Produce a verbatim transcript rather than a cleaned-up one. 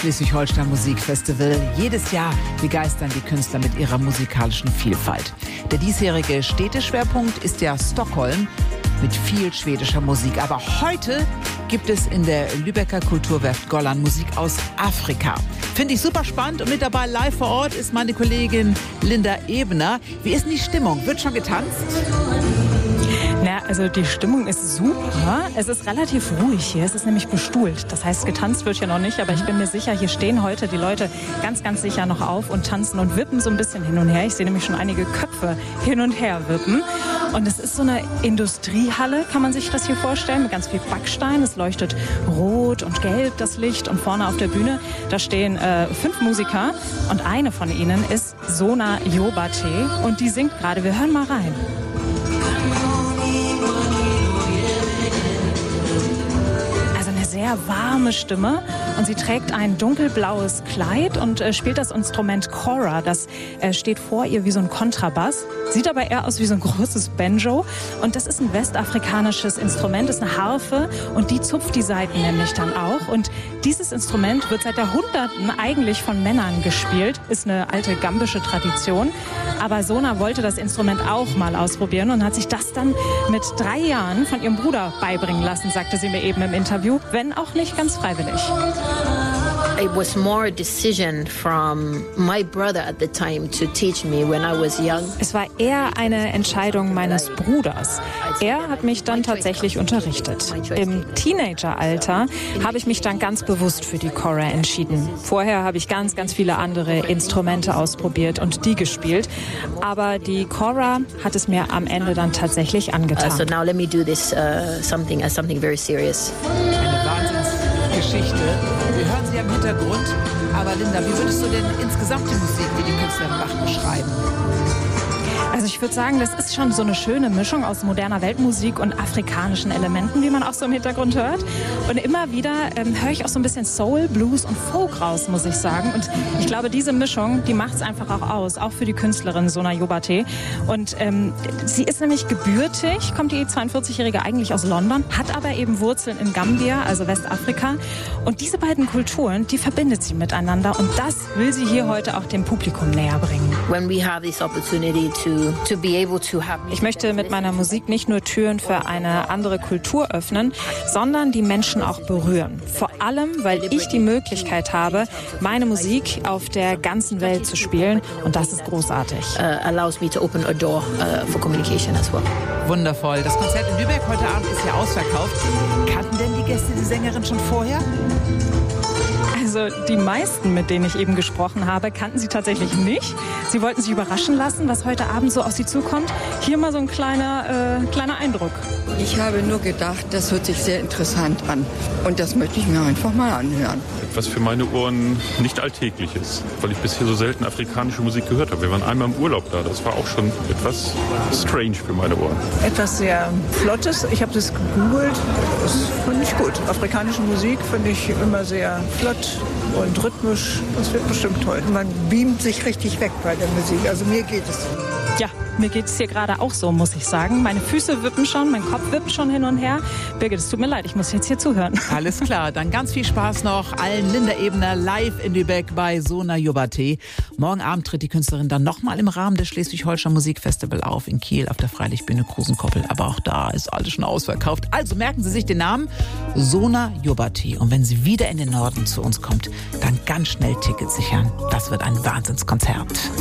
Schleswig-Holstein Musikfestival. Jedes Jahr begeistern die Künstler mit ihrer musikalischen Vielfalt. Der diesjährige Städteschwerpunkt ist ja Stockholm mit viel schwedischer Musik. Aber heute gibt es in der Lübecker Kulturwerft Gollan Musik aus Afrika. Finde ich super spannend und mit dabei live vor Ort ist meine Kollegin Linda Ebner. Wie ist denn die Stimmung? Wird schon getanzt? Na, also die Stimmung ist super. Es ist relativ ruhig hier. Es ist nämlich bestuhlt. Das heißt, getanzt wird hier noch nicht. Aber ich bin mir sicher, hier stehen heute die Leute ganz, ganz sicher noch auf und tanzen und wippen so ein bisschen hin und her. Ich sehe nämlich schon einige Köpfe hin und her wippen. Und es ist so eine Industriehalle, kann man sich das hier vorstellen, mit ganz viel Backstein. Es leuchtet rot und gelb, das Licht. Und vorne auf der Bühne, da stehen äh, fünf Musiker. Und eine von ihnen ist Sona Jobate. Und die singt gerade. Wir hören mal rein. Sehr warme Stimme und sie trägt ein dunkelblaues Kleid und äh, spielt das Instrument Kora. Das äh, steht vor ihr wie so ein Kontrabass, sieht aber eher aus wie so ein großes Banjo und das ist ein westafrikanisches Instrument, ist eine Harfe und die zupft die Saiten nämlich dann auch und dieses Instrument wird seit Jahrhunderten eigentlich von Männern gespielt, ist eine alte gambische Tradition, aber Sona wollte das Instrument auch mal ausprobieren und hat sich das dann mit drei Jahren von ihrem Bruder beibringen lassen, sagte sie mir eben im Interview, wenn auch nicht ganz freiwillig. It was more a decision from my brother at the time to teach me when I was young. Es war eher eine Entscheidung meines Bruders. Er hat mich dann tatsächlich unterrichtet. Im Teenageralter habe ich mich dann ganz bewusst für die Kora entschieden. Vorher habe ich ganz, ganz viele andere Instrumente ausprobiert und die gespielt. Aber die Kora hat es mir am Ende dann tatsächlich angetan. Uh, so now let me do this uh, something as something very serious. Eine Wahnsinnsgeschichte. Wir hören sie im Hintergrund. Aber Linda, wie würdest du denn insgesamt die Musik, die die Künstlerin macht, beschreiben? Also ich würde sagen, das ist schon so eine schöne Mischung aus moderner Weltmusik und afrikanischen Elementen, wie man auch so im Hintergrund hört. Und immer wieder ähm, höre ich auch so ein bisschen Soul, Blues und Folk raus, muss ich sagen. Und ich glaube, diese Mischung, die macht es einfach auch aus, auch für die Künstlerin Sona Jobate. Und ähm, sie ist nämlich gebürtig, kommt die zweiundvierzigjährige eigentlich aus London, hat aber eben Wurzeln in Gambia, also Westafrika. Und diese beiden Kulturen, die verbindet sie miteinander. Und das will sie hier heute auch dem Publikum näher bringen. When we have this opportunity to Ich möchte mit meiner Musik nicht nur Türen für eine andere Kultur öffnen, sondern die Menschen auch berühren. Vor allem, weil ich die Möglichkeit habe, meine Musik auf der ganzen Welt zu spielen und das ist großartig. Wundervoll. Das Konzert in Lübeck heute Abend ist ja ausverkauft. Kannten denn die Gäste die Sängerin schon vorher? Also die meisten, mit denen ich eben gesprochen habe, kannten sie tatsächlich nicht. Sie wollten sich überraschen lassen, was heute Abend so auf sie zukommt. Hier mal so ein kleiner, äh, kleiner Eindruck. Ich habe nur gedacht, das hört sich sehr interessant an. Und das möchte ich mir einfach mal anhören. Etwas für meine Ohren nicht Alltägliches, weil ich bisher so selten afrikanische Musik gehört habe. Wir waren einmal im Urlaub da, das war auch schon etwas strange für meine Ohren. Etwas sehr Flottes, ich habe das gegoogelt, das finde ich gut. Afrikanische Musik finde ich immer sehr flott und rhythmisch, das wird bestimmt toll. Man beamt sich richtig weg bei der Musik, also mir geht es. Ja, mir geht es hier gerade auch so, muss ich sagen. Meine Füße wippen schon, mein Kopf wippt schon hin und her. Birgit, es tut mir leid, ich muss jetzt hier zuhören. Alles klar, dann ganz viel Spaß noch allen. Linda Ebner live in Lübeck bei Sona Jobate. Morgen Abend tritt die Künstlerin dann nochmal im Rahmen des Schleswig-Holstein Musikfestival auf in Kiel auf der Freilichtbühne Krusenkoppel. Aber auch da ist alles schon ausverkauft. Also merken Sie sich den Namen Sona Jobate. Und wenn sie wieder in den Norden zu uns kommt, dann ganz schnell Tickets sichern. Das wird ein Wahnsinnskonzert.